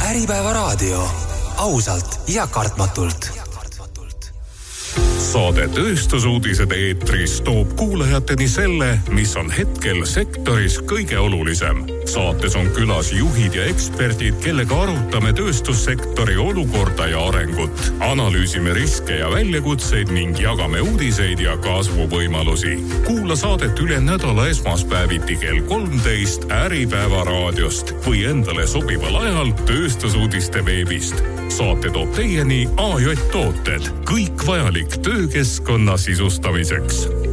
Äripäevaraadio. Ausalt ja kartmatult. Saade Tööstusuudised eetris toob kuulajateni selle, mis on hetkel sektoris kõige olulisem. Saates on külas juhid ja eksperdid, kellega arutame tööstussektori olukorda ja arengut. Analüüsime riske ja väljakutseid ning jagame uudiseid ja kasvuvõimalusi. Kuula saadet üle nädala esmaspäeviti kell 13 Äripäeva raadiost või endale sobival ajal Tööstusuudiste veebist. Saate toob teieni AJ Tooted. Kõik vajalik töökeskkonna sisustamiseks.